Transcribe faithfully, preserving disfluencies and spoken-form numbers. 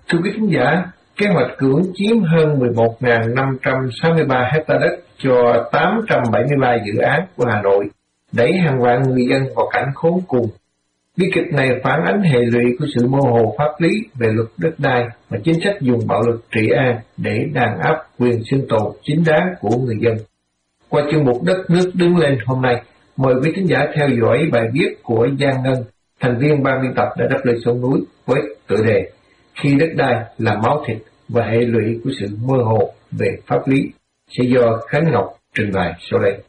Thưa quý khán giả, kế hoạch cưỡng chiếm hơn mười một nghìn năm trăm sáu mươi ba hecta đất cho tám trăm bảy mươi ba dự án của Hà Nội đẩy hàng vạn người dân vào cảnh khốn cùng. Bi kịch này phản ánh hệ lụy của sự mơ hồ pháp lý về luật đất đai và chính sách dùng bạo lực trị an để đàn áp quyền sinh tồn chính đáng của người dân. Qua chuyên mục Đất nước đứng lên hôm nay, mời quý khán giả theo dõi bài viết của Giang Ngân, thành viên ban biên tập đã đáp lời xuống núi với tựa đề Khi đất đai là máu thịt và hệ lụy của sự mơ hồ về pháp lý, sẽ do Khánh Ngọc trình bày sau đây.